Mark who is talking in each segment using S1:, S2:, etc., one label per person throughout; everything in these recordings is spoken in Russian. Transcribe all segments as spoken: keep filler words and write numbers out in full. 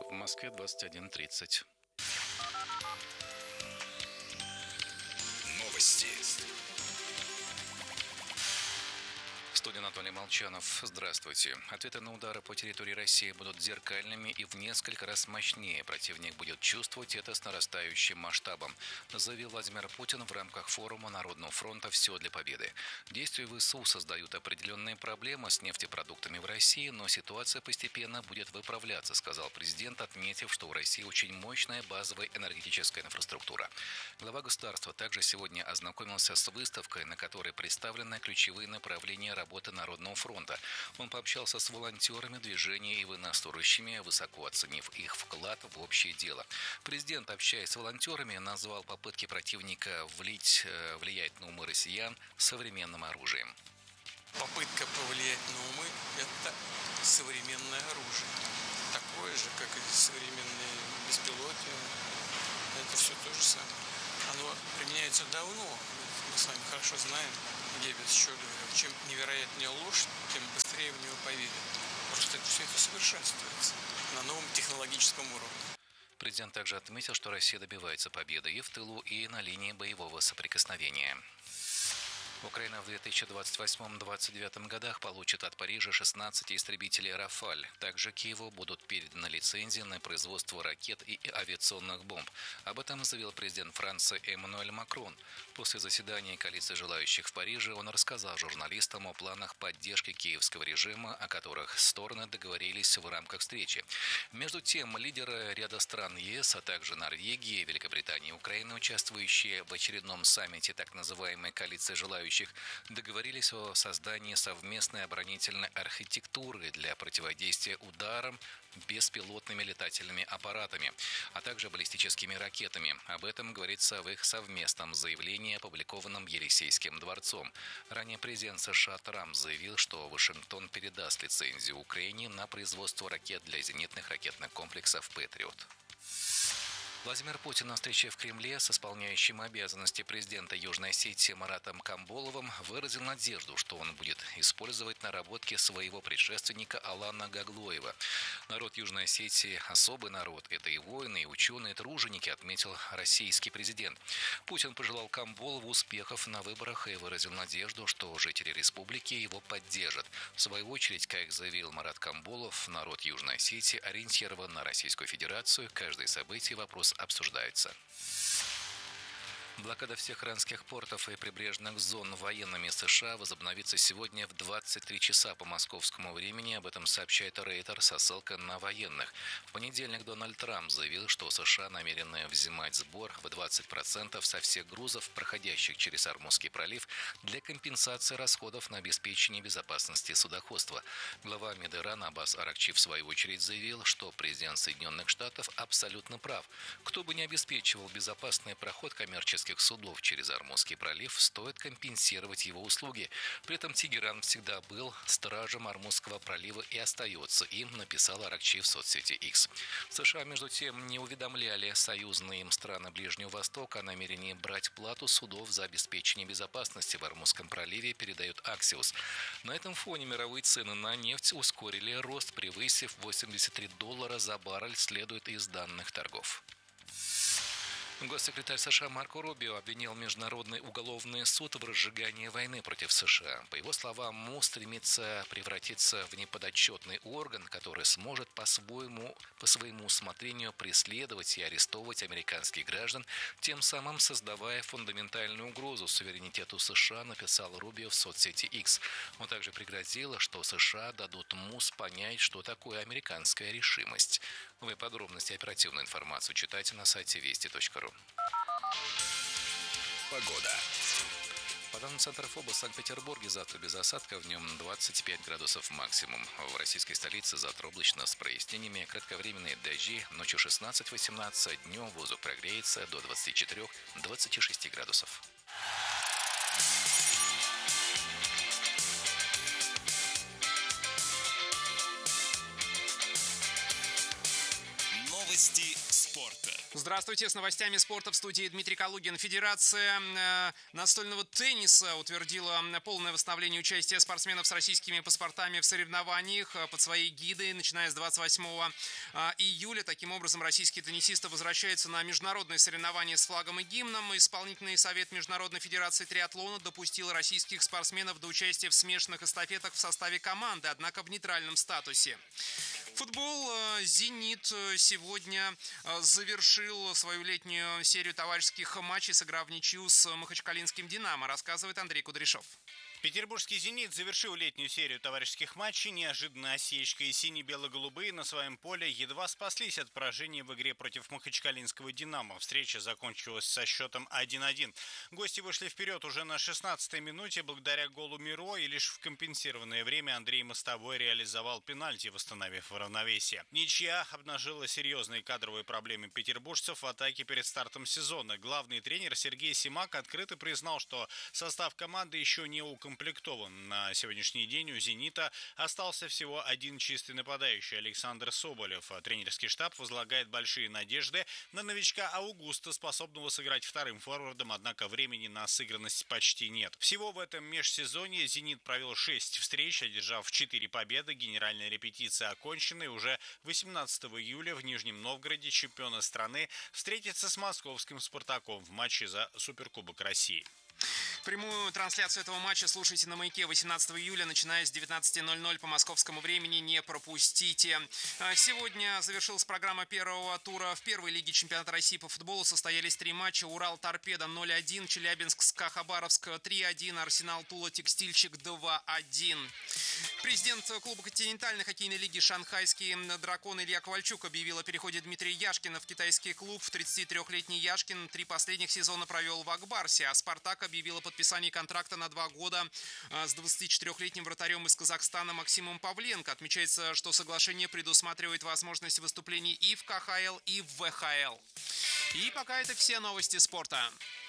S1: В Москве двадцать один тридцать.
S2: Новости.
S1: В студии Анатолий Молчанов. Здравствуйте. Ответы на удары по территории России будут зеркальными и в несколько раз мощнее. Противник будет чувствовать это с нарастающим масштабом, заявил Владимир Путин в рамках форума Народного фронта «Все для победы». Действия ВСУ создают определенные проблемы с нефтепродуктами в России, но ситуация постепенно будет выправляться, сказал президент, отметив, что у России очень мощная базовая энергетическая инфраструктура. Глава государства также сегодня ознакомился с выставкой, на которой представлены ключевые направления работы Народного фронта. Он пообщался с волонтерами движения и военнослужащими, высоко оценив их вклад в общее дело. Президент, общаясь с волонтерами, назвал попытки противника влить, влиять на умы россиян современным оружием.
S3: Попытка повлиять на умы – это современное оружие. Такое же, как и современные беспилотники. Это все то же самое. Оно применяется давно. Мы с вами хорошо знаем. Геббельс еще говорил, чем невероятнее ложь, тем быстрее в нее поверят. Просто это все это совершенствуется на новом технологическом уровне.
S1: Президент также отметил, что Россия добивается победы и в тылу, и на линии боевого соприкосновения. Украина в две тысячи двадцать восьмом — двадцать девятом годах получит от Парижа шестнадцать истребителей «Рафаль». Также Киеву будут переданы лицензии на производство ракет и авиационных бомб. Об этом заявил президент Франции Эммануэль Макрон. После заседания коалиции желающих в Париже он рассказал журналистам о планах поддержки киевского режима, о которых стороны договорились в рамках встречи. Между тем, лидеры ряда стран ЕС, а также Норвегии, Великобритании и Украины, участвующие в очередном саммите так называемой коалиции желающих, договорились о создании совместной оборонительной архитектуры для противодействия ударам беспилотными летательными аппаратами, а также баллистическими ракетами. Об этом говорится в их совместном заявлении, опубликованном Елисейским дворцом. Ранее президент США Трамп заявил, что Вашингтон передаст лицензию Украине на производство ракет для зенитных ракетных комплексов «Патриот». Владимир Путин на встрече в Кремле с исполняющим обязанности президента Южной Осетии Маратом Камболовым выразил надежду, что он будет использовать наработки своего предшественника Алана Гаглоева. Народ Южной Осетии – особый народ. Это и воины, и ученые, и труженики, отметил российский президент. Путин пожелал Камболову успехов на выборах и выразил надежду, что жители республики его поддержат. В свою очередь, как заявил Марат Камболов, народ Южной Осетии ориентирован на Российскую Федерацию. Каждое событие – вопрос обсуждается. Блокада всех иранских портов и прибрежных зон военными США возобновится сегодня в двадцать три часа по московскому времени. Об этом сообщает Рейтер со ссылкой на военных. В понедельник Дональд Трамп заявил, что США намерены взимать сбор в двадцать процентов со всех грузов, проходящих через Ормузский пролив, для компенсации расходов на обеспечение безопасности судоходства. Глава МИД Ирана Аббас Аракчи в свою очередь заявил, что президент Соединенных Штатов абсолютно прав. Кто бы ни обеспечивал безопасный проход коммерческих судов через Ормузский пролив, стоит компенсировать его услуги. При этом Тегеран всегда был стражем Ормузского пролива и остается им, написал Аракчи в соцсети X. США, между тем, не уведомляли союзные им страны Ближнего Востока о намерении брать плату судов за обеспечение безопасности в Ормузском проливе, передает Axios. На этом фоне мировые цены на нефть ускорили рост, превысив восемьдесят три доллара за баррель, следует из данных торгов. Госсекретарь США Марко Рубио обвинил Международный уголовный суд в разжигании войны против США. По его словам, МО стремится превратиться в неподотчетный орган, который сможет по-своему, по своему усмотрению преследовать и арестовывать американских граждан, тем самым создавая фундаментальную угрозу суверенитету США, написал Рубио в соцсети X. Он также пригрозил, что США дадут МУС понять, что такое американская решимость. Новые подробности и оперативную информацию читайте на сайте вести точка ру.
S2: Погода.
S1: По данным Центра ФОБО, в Санкт-Петербурге завтра без осадков, днем двадцать пять градусов максимум. В российской столице завтра облачно с прояснениями, кратковременные дожди, ночью шестнадцать-восемнадцать, днем воздух прогреется до двадцати четырёх — двадцати шести градусов.
S2: Новости спорта.
S4: Здравствуйте, с новостями спорта в студии Дмитрий Калугин. Федерация э, настольного тенниса утвердила полное восстановление участия спортсменов с российскими паспортами в соревнованиях под своей гидой, начиная с двадцать восьмого июля. Таким образом, российские теннисисты возвращаются на международные соревнования с флагом и гимном. Исполнительный совет Международной федерации триатлона допустил российских спортсменов до участия в смешанных эстафетах в составе команды, однако в нейтральном статусе. Футбол. «Зенит» сегодня завершил свою летнюю серию товарищеских матчей, сыграв в ничью с махачкалинским «Динамо», рассказывает Андрей Кудряшов.
S5: Петербургский «Зенит» завершил летнюю серию товарищеских матчей. Неожиданно осечка, и сине-бело-голубые на своем поле едва спаслись от поражения в игре против махачкалинского «Динамо». Встреча закончилась со счетом один-один. Гости вышли вперед уже на шестнадцатой минуте благодаря голу Миро, и лишь в компенсированное время Андрей Мостовой реализовал пенальти, восстановив равновесие. Ничья обнажила серьезные кадровые проблемы петербуржцев в атаке перед стартом сезона. Главный тренер Сергей Симак открыто признал, что состав команды еще не укомплектован. Комплектован. На сегодняшний день у «Зенита» остался всего один чистый нападающий — Александр Соболев. Тренерский штаб возлагает большие надежды на новичка Аугуста, способного сыграть вторым форвардом, однако времени на сыгранность почти нет. Всего в этом межсезонье «Зенит» провел шесть встреч, одержав четыре победы. Генеральная репетиция окончена, и уже восемнадцатого июля в Нижнем Новгороде чемпионы страны встретятся с московским «Спартаком» в матче за Суперкубок России.
S4: Прямую трансляцию этого матча слушайте на «Маяке» восемнадцатого июля, начиная с девятнадцати ноль-ноль по московскому времени. Не пропустите. Сегодня завершилась программа первого тура в первой лиге чемпионата России по футболу. Состоялись три матча. Урал-Торпедо ноль-один, Челябинск-СКА-Хабаровск три-один, Арсенал-Тула-Текстильщик два-один. Президент клуба континентальной хоккейной лиги «Шанхайские драконы» Илья Ковальчук объявил о переходе Дмитрия Яшкина в китайский клуб. тридцатитрёхлетний Яшкин три последних сезона провел в Акбарсе, а «Спартак» объявил о подписании контракта на два года с двадцатичетырёхлетним вратарем из Казахстана Максимом Павленко. Отмечается, что соглашение предусматривает возможность выступлений и в ка ха эл, и в вэ ха эл. И пока это все новости спорта.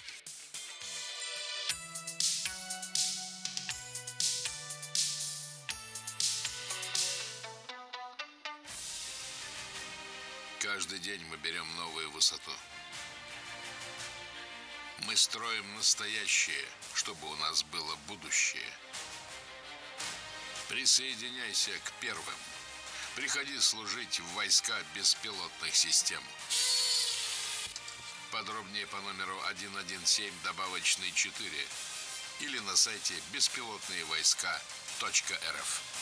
S6: Каждый день мы берем новую высоту. Мы строим настоящее, чтобы у нас было будущее. Присоединяйся к первым. Приходи служить в войска беспилотных систем. Подробнее по номеру один один семь добавочный четыре или на сайте беспилотные войска точка эр эф.